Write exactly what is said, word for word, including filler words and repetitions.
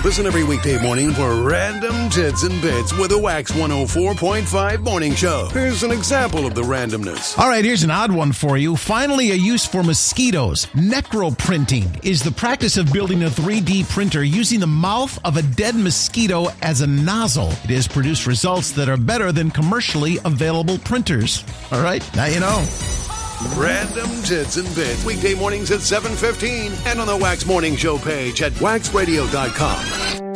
Listen every weekday morning for Random Tits and Bits with a Wax one oh four point five morning show. Here's an example of the randomness. All right, here's an odd one for you. Finally, a use for mosquitoes. Necroprinting is the practice of building a three D printer using the mouth of a dead mosquito as a nozzle. It has produced results that are better than commercially available printers. All right, now you know. Random Tits and Bits, weekday mornings at seven fifteen and on the Wax Morning Show page at wax radio dot com.